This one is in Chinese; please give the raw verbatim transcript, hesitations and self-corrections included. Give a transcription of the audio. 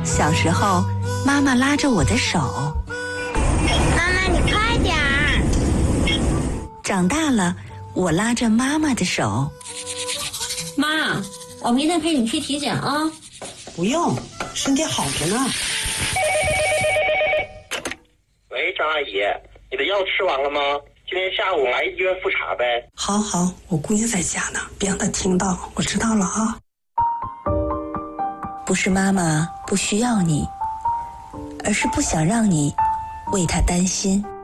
小时候，妈妈拉着我的手。 妈妈，你快点儿。 长大了，我拉着妈妈的手。 妈，我明天陪你去体检啊。 不用，身体好着呢。 喂，张阿姨，你的药吃完了吗？今天下午来医院复查呗。 好好，我姑娘在家呢，别让她听到。我知道了啊。 不是妈妈不需要你，而是不想让你为她担心。